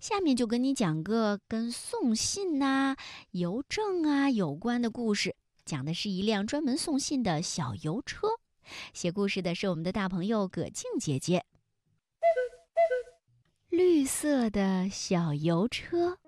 下面就跟你讲个跟送信邮政有关的故事，讲的是一辆专门送信的小邮车。写故事的是我们的大朋友葛静姐姐。绿色的小邮车。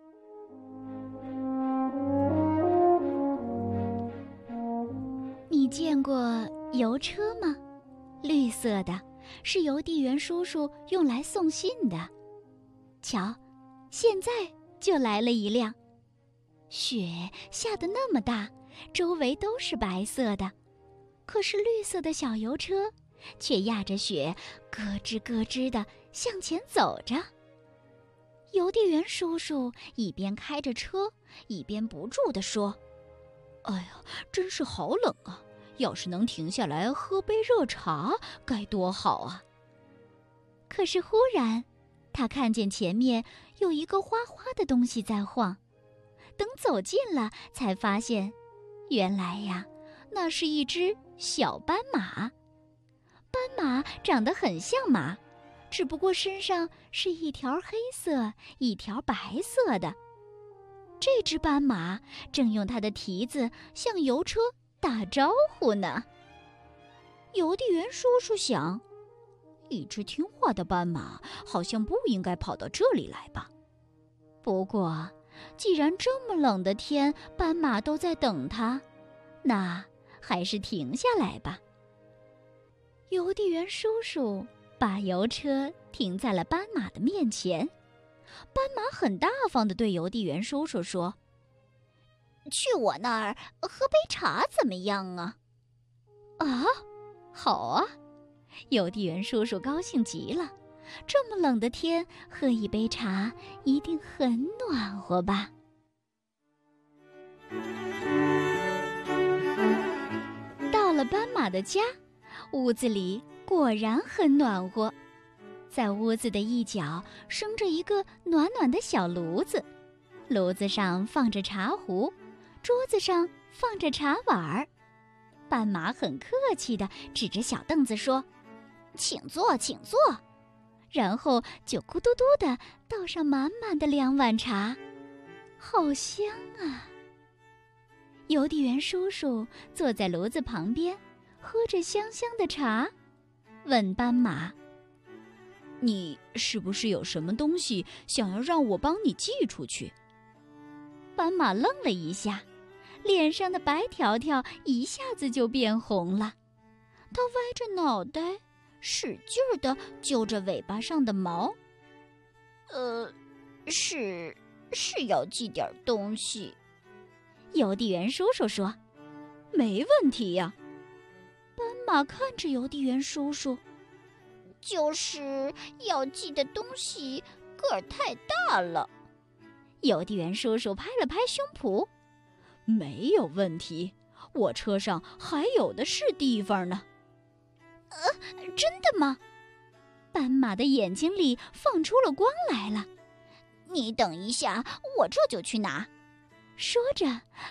你见过邮车吗？绿色的，是邮递员叔叔用来送信的。瞧，现在就来了一辆。雪下得那么大，周围都是白色的，可是绿色的小邮车却压着雪，咯吱咯吱地向前走着。邮递员叔叔一边开着车，一边不住地说：“哎呀，真是好冷啊！要是能停下来喝杯热茶，该多好啊！”可是忽然，他看见前面有一个花花的东西在晃，等走近了，才发现，原来呀，那是一只小斑马。斑马长得很像马，只不过身上是一条黑色，一条白色的。这只斑马正用它的蹄子向邮车打招呼呢。邮递员叔叔想，一只听话的斑马好像不应该跑到这里来吧。不过，既然这么冷的天，斑马都在等它，那还是停下来吧。邮递员叔叔把邮车停在了斑马的面前。斑马很大方地对邮递员叔叔说：“去我那儿喝杯茶怎么样啊？”“啊，好啊！”邮递员叔叔高兴极了。这么冷的天，喝一杯茶一定很暖和吧。到了斑马的家，屋子里果然很暖和。在屋子的一角生着一个暖暖的小炉子，炉子上放着茶壶，桌子上放着茶碗儿。斑马很客气地指着小凳子说：“请坐，请坐。”然后就咕嘟嘟地倒上满满的2碗茶，好香啊！邮递员叔叔坐在炉子旁边，喝着香香的茶，问斑马：“你是不是有什么东西想要让我帮你寄出去？”斑马愣了一下，脸上的白条条一下子就变红了。他歪着脑袋，使劲儿地揪着尾巴上的毛。是要寄点东西。邮递员叔叔说：“没问题呀。”斑马看着邮递员叔叔，就是要寄的东西个儿太大了。邮递员叔叔拍了拍胸脯：“没有问题，我车上还有的是地方呢。”“真的吗？”斑马的眼睛里放出了光来了。“你等一下，我这就去拿。”说着，